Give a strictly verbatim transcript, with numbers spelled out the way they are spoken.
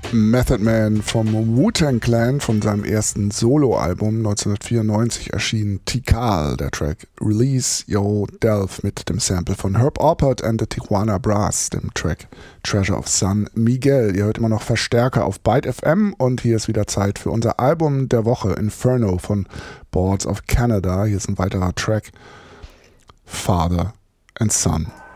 Method Man vom Wu-Tang Clan von seinem ersten Soloalbum neunzehnhundertvierundneunzig erschienen Tikal, der Track Release Yo Delve mit dem Sample von Herb Alpert and the Tijuana Brass, dem Track Treasure of San Miguel. Ihr hört immer noch Verstärker auf Byte F M und hier ist wieder Zeit für unser Album der Woche Inferno von Boards of Canada. Hier ist ein weiterer Track, Father and Son.